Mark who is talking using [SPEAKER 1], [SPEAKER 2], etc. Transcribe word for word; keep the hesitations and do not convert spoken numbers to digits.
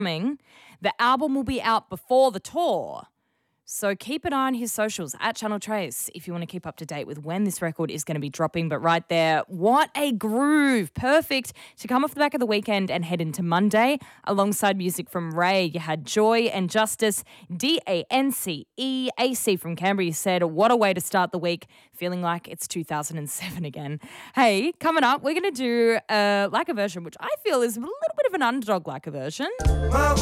[SPEAKER 1] coming. The album will be out before the tour. So keep an eye on his socials at Channel Trace if you want to keep up to date with when this record is going to be dropping. But right there, what a groove. Perfect to come off the back of the weekend and head into Monday. Alongside music from Ray, you had Joy and Justice, D A N C E. A C from Canberra said, what a way to start the week, feeling like it's two thousand seven again. Hey, coming up, we're going to do a Lacquer version, which I feel is a little bit of an underdog Lacquer version.